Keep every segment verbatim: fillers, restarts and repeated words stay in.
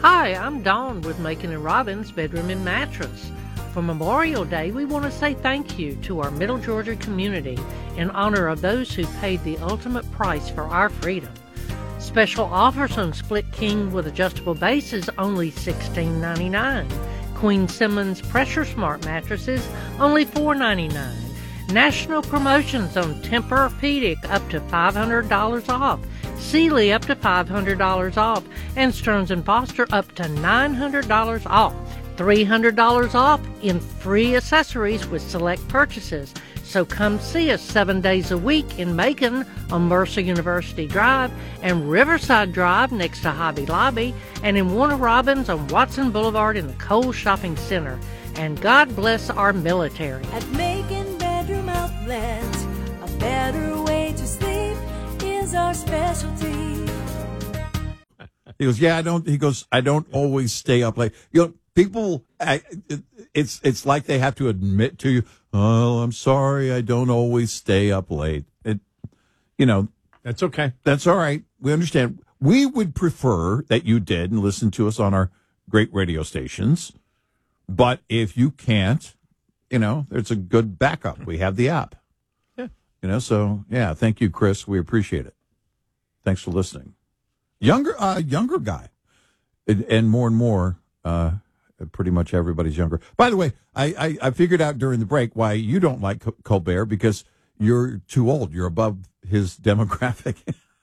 Hi, I'm Dawn with Macon and Robbins Bedroom and Mattress. For Memorial Day, we want to say thank you to our Middle Georgia community in honor of those who paid the ultimate price for our freedom. Special offers on Split King with adjustable bases only sixteen ninety-nine. Queen Simmons Pressure Smart mattresses only four ninety-nine. National promotions on Tempur-Pedic up to five hundred dollars off. Sealy up to five hundred dollars off, and Stearns and Foster up to nine hundred dollars off. three hundred dollars off in free accessories with select purchases. So come see us seven days a week in Macon on Mercer University Drive and Riverside Drive next to Hobby Lobby, and in Warner Robins on Watson Boulevard in the Kohl's Shopping Center. And God bless our military. At Macon Bedroom Outlet, a better way to sleep is our specialty. He goes, yeah, I don't. He goes, I don't always stay up late. You know, people, I, it, it's it's like they have to admit to you, oh, I'm sorry, I don't always stay up late. It, you know, that's okay. That's all right. We understand. We would prefer that you did and listen to us on our great radio stations. But if you can't, you know, there's a good backup. We have the app. Yeah. You know, so yeah, thank you, Chris. We appreciate it. Thanks for listening. Younger, uh, younger guy, and, and more and more, uh, pretty much everybody's younger. By the way, I, I, I figured out during the break why you don't like Colbert, because you're too old. You're above his demographic.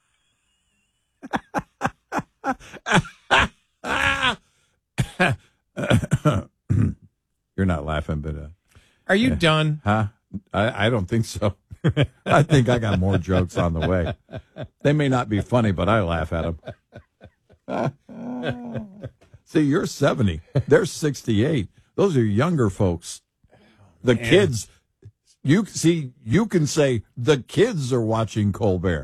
You're not laughing, but uh, are you uh, done? Huh? I, I don't think so. I think I got more jokes on the way. They may not be funny, but I laugh at them. See, you're seventy. They're sixty-eight. Those are younger folks. The Man. kids, you see, you can say the kids are watching Colbert.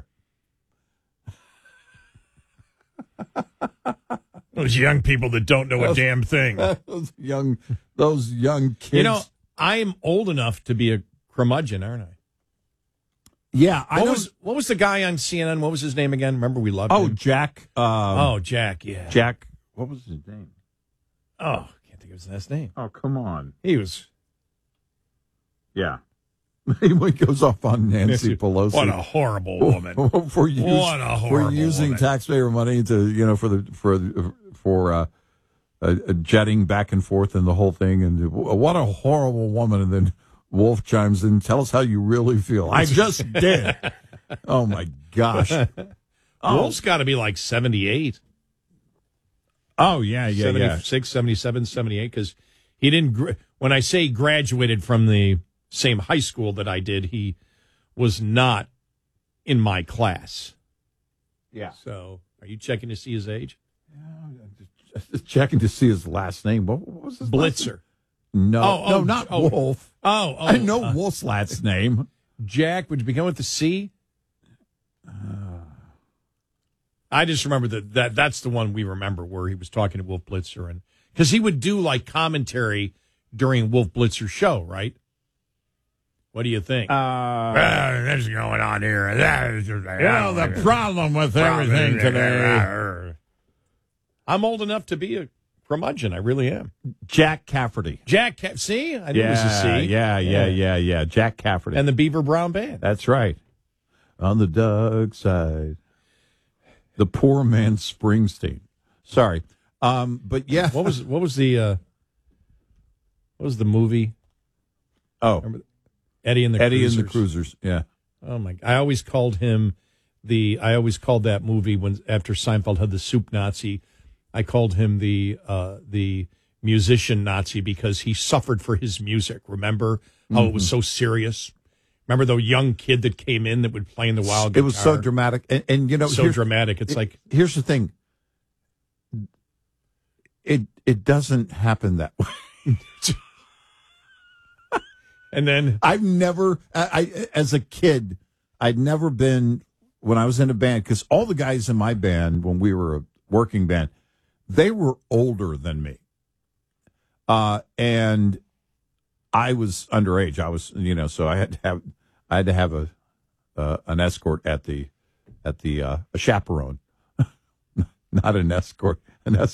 Those young people that don't know a damn thing. Those young, those young kids. You know, I am old enough to be a curmudgeon, aren't I? Yeah, I what know. was what was the guy on C N N? What was his name again? Remember, we loved Oh, him. Jack. Um, oh, Jack. Yeah, Jack. What was his name? Oh, can't think of his last name. Oh, come on. He was. Yeah. He goes off on Nancy Pelosi. What a horrible woman. for use, what a horrible for using woman. taxpayer money to, you know, for the for for uh, uh, jetting back and forth and the whole thing. And what a horrible woman. And then Wolf chimes in, tell us how you really feel. I just did. Oh, my gosh. Oh. Oh. Wolf's got to be like seventy-eight. Oh, yeah, yeah, seventy-six, yeah. seventy-seven, seventy-eight, because he didn't, gr- when I say graduated from the same high school that I did, he was not in my class. Yeah. So, are you checking to see his age? Yeah, just checking to see his last name. What, what was his Blitzer. Name? No, oh, no, oh, not oh, Wolf. Oh, oh I know uh, Wolf's last name. Jack, would you begin with the C? Uh, I just remember that, that that's the one we remember where he was talking to Wolf Blitzer, and because he would do like commentary during Wolf Blitzer's show, right? What do you think? Uh, uh, this is going on here. You know, the problem with everything today. I'm old enough to be a curmudgeon. I really am. Jack Cafferty. Jack, Ca- see? I knew yeah, it was a C. Yeah, yeah, yeah, yeah. Jack Cafferty. And the Beaver Brown Band. That's right. On the Doug side. The poor man Springsteen. Sorry. Um, but yeah. What was what was the uh, what was the movie? Oh. Remember Eddie and the Eddie Cruisers. and the Cruisers, yeah. Oh my! I always called him the. I always called that movie when after Seinfeld had the soup Nazi. I called him the uh, the musician Nazi because he suffered for his music. Remember how mm-hmm. it was so serious? Remember the young kid that came in that would play in the wild guitar? It was so dramatic, and, and you know, so dramatic. It's it, like here's the thing. It it doesn't happen that way. And then I've never, I, I as a kid, I'd never been when I was in a band, because all the guys in my band when we were a working band, they were older than me, uh, and I was underage. I was, you know, so I had to have, I had to have a uh, an escort at the at the uh, a chaperone, not an escort, an